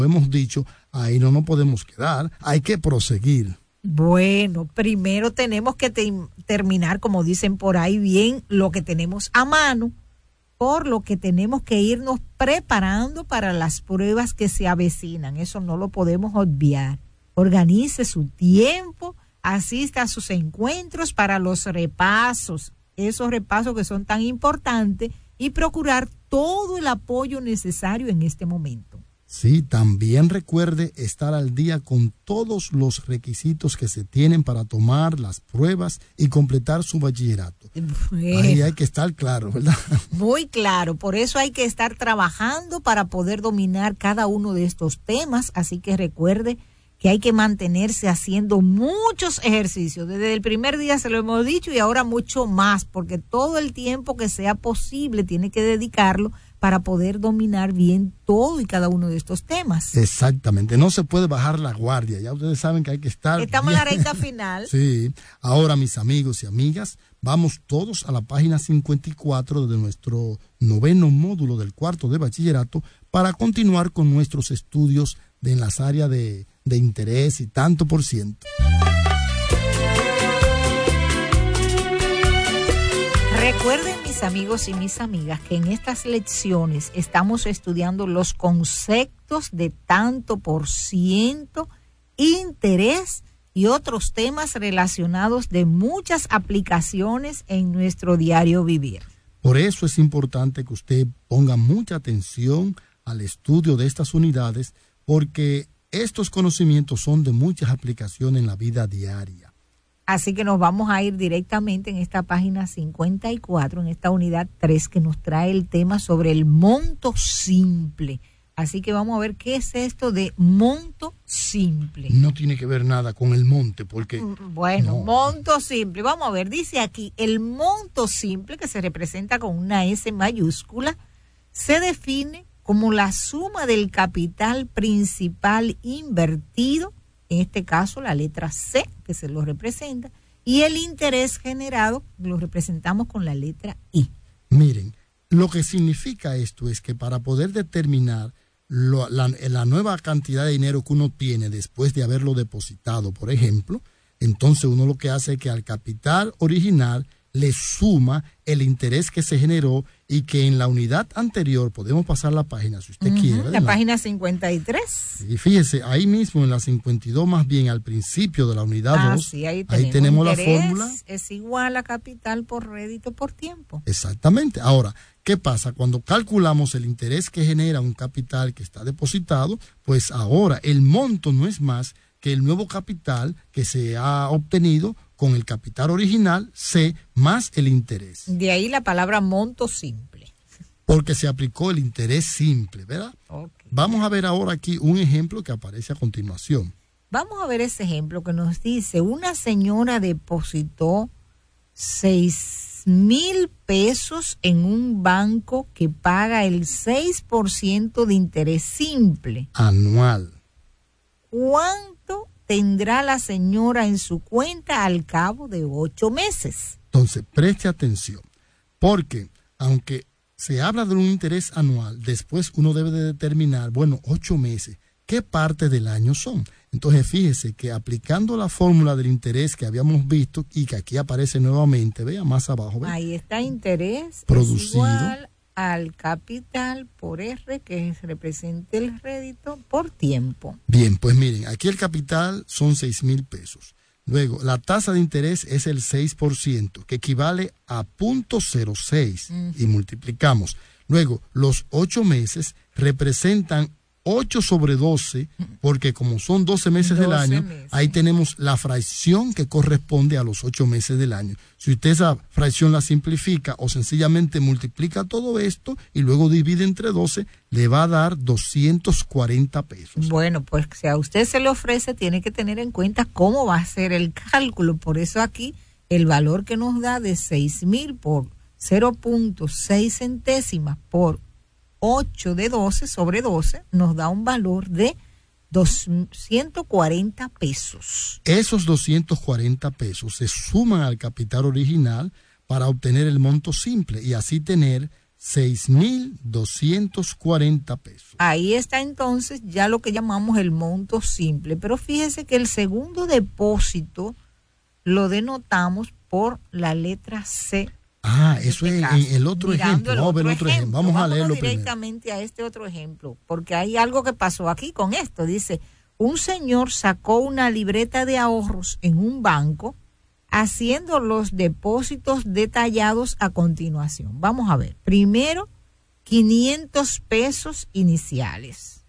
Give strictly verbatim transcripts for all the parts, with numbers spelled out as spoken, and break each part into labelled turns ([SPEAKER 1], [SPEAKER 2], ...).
[SPEAKER 1] hemos dicho, ahí no nos podemos quedar, hay que proseguir.
[SPEAKER 2] Bueno, primero tenemos que te- terminar, como dicen por ahí, bien lo que tenemos a mano, por lo que tenemos que irnos preparando para las pruebas que se avecinan. Eso no lo podemos obviar. Organice su tiempo, asista a sus encuentros para los repasos, esos repasos que son tan importantes, y procurar todo el apoyo necesario en este momento.
[SPEAKER 1] Sí, también recuerde estar al día con todos los requisitos que se tienen para tomar las pruebas y completar su bachillerato.
[SPEAKER 2] Bueno,
[SPEAKER 1] Ahí hay que estar claro, ¿verdad?
[SPEAKER 2] muy claro, por eso hay que estar trabajando para poder dominar cada uno de estos temas, así que recuerde que hay que mantenerse haciendo muchos ejercicios. Desde el primer día se lo hemos dicho y ahora mucho más, porque todo el tiempo que sea posible tiene que dedicarlo para poder dominar bien todo y cada uno de estos temas.
[SPEAKER 1] Exactamente, no se puede bajar la guardia, ya ustedes saben que hay que estar
[SPEAKER 2] Estamos en la
[SPEAKER 1] bien.
[SPEAKER 2] recta final.
[SPEAKER 1] Sí, ahora mis amigos y amigas, vamos todos a la página cincuenta y cuatro de nuestro noveno módulo del cuarto de bachillerato para continuar con nuestros estudios de en las áreas de, de interés y tanto por ciento.
[SPEAKER 2] Recuerden, mis amigos y mis amigas, que en estas lecciones estamos estudiando los conceptos de tanto por ciento, interés y otros temas relacionados de muchas aplicaciones en nuestro diario vivir.
[SPEAKER 1] Por eso es importante que usted ponga mucha atención al estudio de estas unidades, porque estos conocimientos son de muchas aplicaciones en la vida diaria.
[SPEAKER 2] Así que nos vamos a ir directamente en esta página cincuenta y cuatro, en esta unidad tres, que nos trae el tema sobre el monto simple. Así que vamos a ver qué es esto de monto simple.
[SPEAKER 1] No tiene que ver nada con el monte, porque...
[SPEAKER 2] Bueno,
[SPEAKER 1] no.
[SPEAKER 2] monto simple. Vamos a ver, dice aquí, el monto simple, que se representa con una S mayúscula, se define como la suma del capital principal invertido, en este caso la letra C, que se lo representa, y el interés generado lo representamos con la letra I.
[SPEAKER 1] Miren, lo que significa esto es que para poder determinar lo, la, la nueva cantidad de dinero que uno tiene después de haberlo depositado, por ejemplo, entonces uno lo que hace es que al capital original le suma el interés que se generó y que en la unidad anterior, podemos pasar la página si usted
[SPEAKER 2] Uh-huh,
[SPEAKER 1] quiere.
[SPEAKER 2] la
[SPEAKER 1] ¿verdad?
[SPEAKER 2] página cincuenta y tres.
[SPEAKER 1] Y fíjese, ahí mismo en la cincuenta y dos, más bien al principio de la unidad
[SPEAKER 2] Ah,
[SPEAKER 1] dos,
[SPEAKER 2] sí, ahí
[SPEAKER 1] ahí
[SPEAKER 2] tenemos,
[SPEAKER 1] tenemos la
[SPEAKER 2] interés
[SPEAKER 1] fórmula.
[SPEAKER 2] es igual a capital por rédito por tiempo.
[SPEAKER 1] Exactamente. Ahora, ¿qué pasa? Cuando calculamos el interés que genera un capital que está depositado, pues ahora el monto no es más que el nuevo capital que se ha obtenido con el capital original C más el interés.
[SPEAKER 2] De ahí la palabra monto simple.
[SPEAKER 1] Porque se aplicó el interés simple, ¿verdad?
[SPEAKER 2] Okay.
[SPEAKER 1] Vamos a ver ahora aquí un ejemplo que aparece a continuación.
[SPEAKER 2] Vamos a ver ese ejemplo que nos dice, una señora depositó seis mil pesos en un banco que paga el seis por ciento de interés simple.
[SPEAKER 1] Anual.
[SPEAKER 2] ¿Cuánto tendrá la señora en su cuenta al cabo de ocho meses?
[SPEAKER 1] Entonces, preste atención, porque aunque se habla de un interés anual, después uno debe de determinar, bueno, ocho meses, ¿qué parte del año son? Entonces, fíjese que aplicando la fórmula del interés que habíamos visto y que aquí aparece nuevamente, vea más abajo, ¿ve?
[SPEAKER 2] Ahí está, interés
[SPEAKER 1] Producido.
[SPEAKER 2] es igual al capital por R, que representa el rédito por tiempo.
[SPEAKER 1] Bien, pues miren, aquí el capital son seis mil pesos. Luego, la tasa de interés es el seis por ciento, que equivale a punto cero seis, uh-huh. y multiplicamos. Luego, los ocho meses representan ocho sobre doce, porque como son doce meses del año, meses. Ahí tenemos la fracción que corresponde a los ocho meses del año. Si usted esa fracción la simplifica o sencillamente multiplica todo esto y luego divide entre doce, le va a dar doscientos cuarenta pesos.
[SPEAKER 2] Bueno, pues si a usted se le ofrece, tiene que tener en cuenta cómo va a ser el cálculo. Por eso aquí el valor que nos da de seis mil por cero punto seis centésimas por ocho de doce sobre doce nos da un valor de doscientos cuarenta pesos.
[SPEAKER 1] Esos doscientos cuarenta pesos se suman al capital original para obtener el monto simple y así tener seis mil doscientos cuarenta pesos.
[SPEAKER 2] Ahí está entonces ya lo que llamamos el monto simple. Pero fíjese que el segundo depósito lo denotamos por la letra C.
[SPEAKER 1] Ah, eso es en el otro ejemplo.
[SPEAKER 2] Vamos a ver
[SPEAKER 1] otro ejemplo. Vamos a leerlo
[SPEAKER 2] directamente
[SPEAKER 1] primero.
[SPEAKER 2] a este otro ejemplo, porque hay algo que pasó aquí con esto. Dice, un señor sacó una libreta de ahorros en un banco haciendo los depósitos detallados a continuación. Vamos a ver. Primero, quinientos pesos iniciales,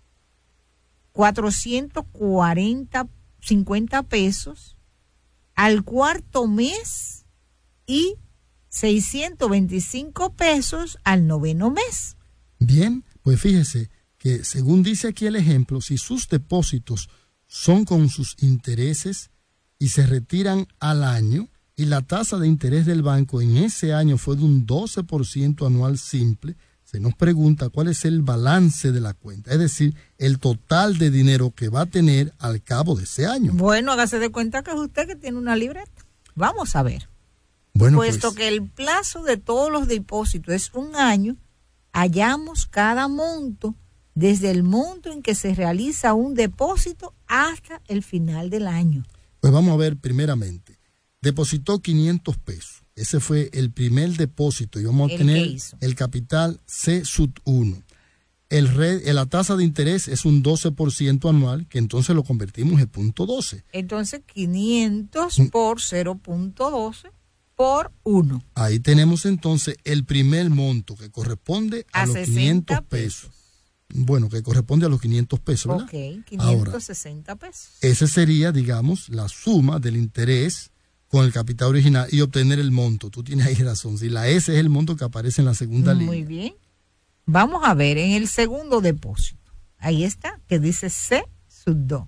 [SPEAKER 2] cuatrocientos cuarenta, cincuenta pesos al cuarto mes y seiscientos veinticinco pesos al noveno mes.
[SPEAKER 1] Bien, pues fíjese que según dice aquí el ejemplo, si sus depósitos son con sus intereses y se retiran al año y la tasa de interés del banco en ese año fue de un doce por ciento anual simple, se nos pregunta cuál es el balance de la cuenta, es decir, el total de dinero que va a tener al cabo de ese año.
[SPEAKER 2] Bueno, hágase de cuenta que es usted que tiene una libreta. Vamos a ver.
[SPEAKER 1] Bueno,
[SPEAKER 2] Puesto
[SPEAKER 1] pues,
[SPEAKER 2] que el plazo de todos los depósitos es un año, hallamos cada monto desde el monto en que se realiza un depósito hasta el final del año.
[SPEAKER 1] Pues vamos a ver primeramente. Depositó quinientos pesos. Ese fue el primer depósito y vamos a tener el capital C sub uno. El red, la tasa de interés es un doce por ciento anual, que entonces lo convertimos en punto doce.
[SPEAKER 2] Entonces quinientos por cero punto doce por uno.
[SPEAKER 1] Ahí tenemos entonces el primer monto que corresponde a, a los quinientos pesos. pesos. Bueno, que corresponde a los quinientos pesos, ¿verdad?
[SPEAKER 2] Ok, quinientos sesenta
[SPEAKER 1] Ahora,
[SPEAKER 2] pesos.
[SPEAKER 1] Ese sería, digamos, la suma del interés con el capital original y obtener el monto. Tú tienes ahí razón. Si la S es el monto que aparece en la segunda
[SPEAKER 2] Muy
[SPEAKER 1] línea.
[SPEAKER 2] Muy bien. Vamos a ver en el segundo depósito. Ahí está, que dice C sub dos.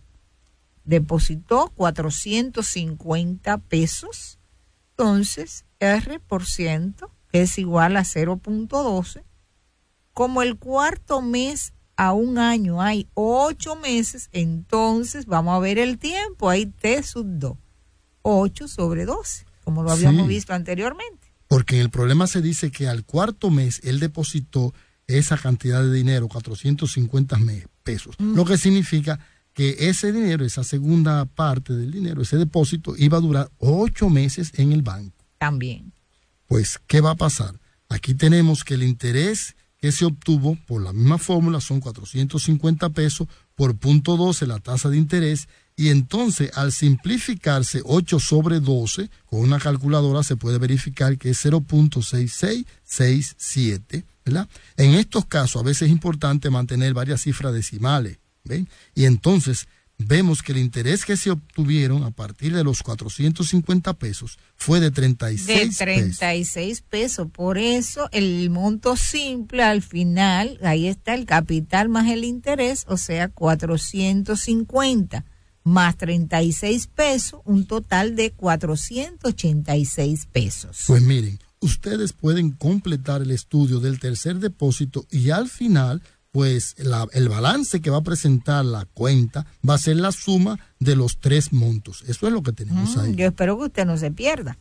[SPEAKER 2] Depositó cuatrocientos cincuenta pesos. Entonces, R por ciento, que es igual a cero punto doce. Como el cuarto mes a un año hay ocho meses, entonces vamos a ver el tiempo. Hay T sub dos. ocho sobre doce, como lo habíamos sí, visto anteriormente.
[SPEAKER 1] Porque en el problema se dice que al cuarto mes él depositó esa cantidad de dinero, cuatrocientos cincuenta pesos. Mm. Lo que significa que ese dinero, esa segunda parte del dinero, ese depósito, iba a durar ocho meses en el banco.
[SPEAKER 2] También.
[SPEAKER 1] Pues, ¿qué va a pasar? Aquí tenemos que el interés que se obtuvo por la misma fórmula son cuatrocientos cincuenta pesos por punto doce la tasa de interés, y entonces al simplificarse ocho sobre doce con una calculadora se puede verificar que es cero punto seis seis seis siete, ¿verdad? En estos casos a veces es importante mantener varias cifras decimales, ¿ven? Y entonces vemos que el interés que se obtuvieron a partir de los cuatrocientos cincuenta pesos fue de treinta y seis
[SPEAKER 2] de treinta y seis pesos. Por eso el monto simple al final, ahí está el capital más el interés, o sea, cuatrocientos cincuenta más treinta y seis pesos, un total de cuatrocientos ochenta y seis pesos.
[SPEAKER 1] Pues miren, ustedes pueden completar el estudio del tercer depósito y al final pues la, el balance que va a presentar la cuenta va a ser la suma de los tres montos. Eso es lo que tenemos mm, ahí.
[SPEAKER 2] Yo espero que usted no se pierda.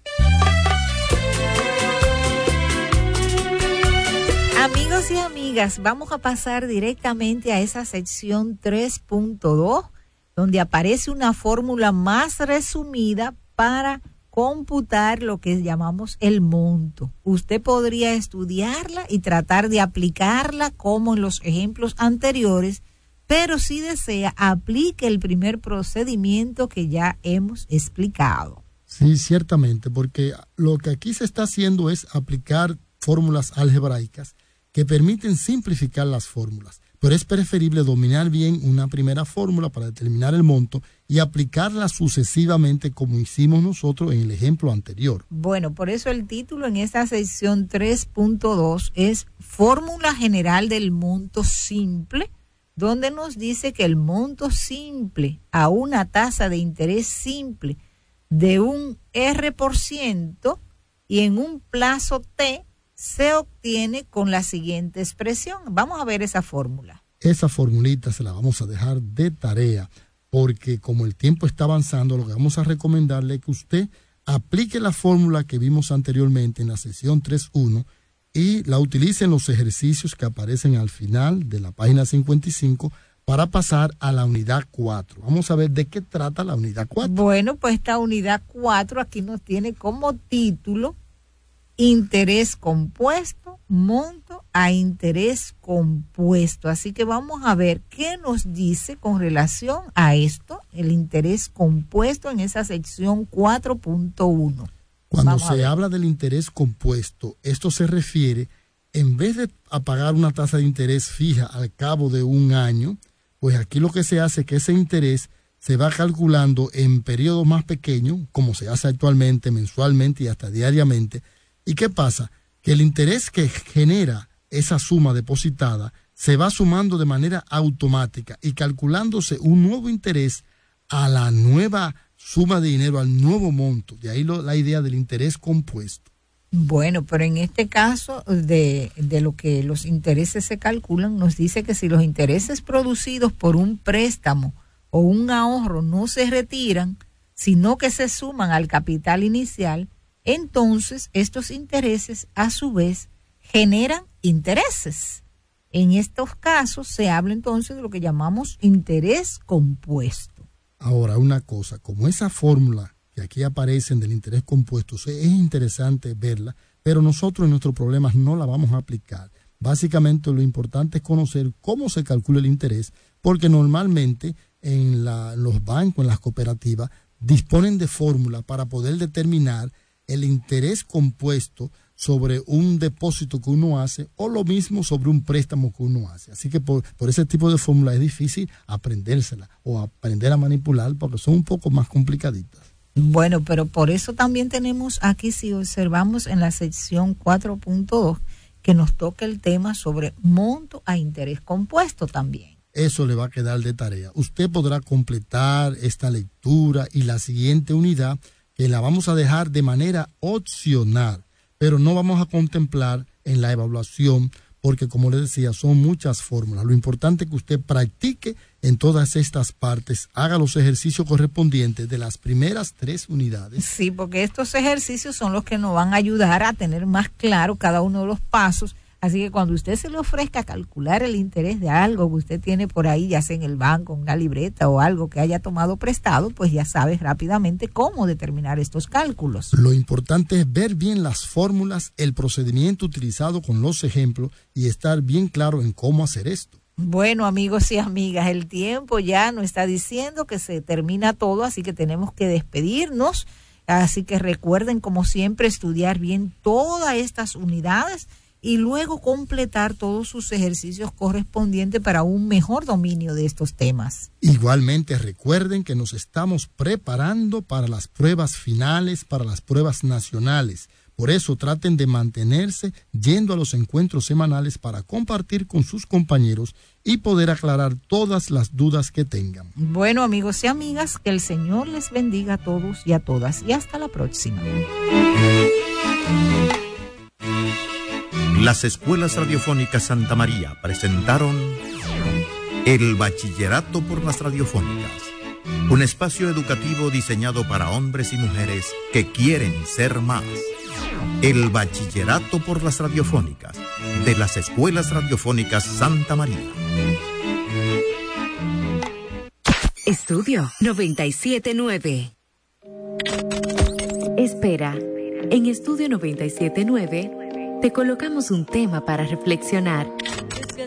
[SPEAKER 2] Amigos y amigas, vamos a pasar directamente a esa sección tres punto dos, donde aparece una fórmula más resumida para computar lo que llamamos el monto. Usted podría estudiarla y tratar de aplicarla como en los ejemplos anteriores, pero si desea, aplique el primer procedimiento que ya hemos explicado.
[SPEAKER 1] Sí, ciertamente, porque lo que aquí se está haciendo es aplicar fórmulas algebraicas que permiten simplificar las fórmulas, pero es preferible dominar bien una primera fórmula para determinar el monto y aplicarla sucesivamente como hicimos nosotros en el ejemplo anterior.
[SPEAKER 2] Bueno, por eso el título en esta sección tres punto dos es Fórmula General del Monto Simple, donde nos dice que el monto simple a una tasa de interés simple de un R por ciento y en un plazo T se obtiene con la siguiente expresión. Vamos a ver esa fórmula.
[SPEAKER 1] Esa formulita se la vamos a dejar de tarea, porque como el tiempo está avanzando, lo que vamos a recomendarle es que usted aplique la fórmula que vimos anteriormente en la sección tres punto uno y la utilice en los ejercicios que aparecen al final de la página cincuenta y cinco para pasar a la unidad cuatro. Vamos a ver de qué trata la unidad cuatro.
[SPEAKER 2] Bueno, pues esta unidad cuatro aquí nos tiene como título interés compuesto, monto a interés compuesto. Así que vamos a ver qué nos dice con relación a esto, el interés compuesto en esa sección cuatro punto uno.
[SPEAKER 1] Cuando se habla del interés compuesto, esto se refiere, en vez de pagar una tasa de interés fija al cabo de un año, pues aquí lo que se hace es que ese interés se va calculando en periodos más pequeños, como se hace actualmente, mensualmente y hasta diariamente. ¿Y qué pasa? Que el interés que genera esa suma depositada se va sumando de manera automática y calculándose un nuevo interés a la nueva suma de dinero, al nuevo monto. De ahí lo, la idea del interés compuesto.
[SPEAKER 2] Bueno, pero en este caso de, de lo que los intereses se calculan, nos dice que si los intereses producidos por un préstamo o un ahorro no se retiran, sino que se suman al capital inicial, entonces estos intereses a su vez generan intereses. En estos casos se habla entonces de lo que llamamos interés compuesto.
[SPEAKER 1] Ahora, una cosa, como esa fórmula que aquí aparecen del interés compuesto, es interesante verla, pero nosotros en nuestros problemas no la vamos a aplicar. Básicamente lo importante es conocer cómo se calcula el interés, porque normalmente en la, los bancos, en las cooperativas, disponen de fórmula para poder determinar el interés compuesto sobre un depósito que uno hace o lo mismo sobre un préstamo que uno hace. Así que por, por ese tipo de fórmula es difícil aprendérsela o aprender a manipular porque son un poco más complicaditas.
[SPEAKER 2] Bueno, pero por eso también tenemos aquí, si observamos en la sección cuatro punto dos, que nos toca el tema sobre monto a interés compuesto también.
[SPEAKER 1] Eso le va a quedar de tarea. Usted podrá completar esta lectura y la siguiente unidad, que la vamos a dejar de manera opcional, pero no vamos a contemplar en la evaluación, porque como les decía, son muchas fórmulas. Lo importante es que usted practique en todas estas partes, haga los ejercicios correspondientes de las primeras tres unidades.
[SPEAKER 2] Sí, porque estos ejercicios son los que nos van a ayudar a tener más claro cada uno de los pasos. Así que cuando usted se le ofrezca calcular el interés de algo que usted tiene por ahí, ya sea en el banco, una libreta o algo que haya tomado prestado, pues ya sabes rápidamente cómo determinar estos cálculos.
[SPEAKER 1] Lo importante es ver bien las fórmulas, el procedimiento utilizado con los ejemplos y estar bien claro en cómo hacer esto.
[SPEAKER 2] Bueno, amigos y amigas, el tiempo ya nos está diciendo que se termina todo, así que tenemos que despedirnos. Así que recuerden, como siempre, estudiar bien todas estas unidades y luego completar todos sus ejercicios correspondientes para un mejor dominio de estos temas.
[SPEAKER 1] Igualmente recuerden que nos estamos preparando para las pruebas finales, para las pruebas nacionales. Por eso traten de mantenerse yendo a los encuentros semanales para compartir con sus compañeros y poder aclarar todas las dudas que tengan.
[SPEAKER 2] Bueno, amigos y amigas, que el Señor les bendiga a todos y a todas y hasta la próxima.
[SPEAKER 3] Las escuelas radiofónicas Santa María presentaron El Bachillerato por las Radiofónicas, un espacio educativo diseñado para hombres y mujeres que quieren ser más. El Bachillerato por las Radiofónicas, de las escuelas radiofónicas Santa María.
[SPEAKER 4] Estudio noventa y siete nueve. Espera, en Estudio noventa y siete nueve te colocamos un tema para reflexionar.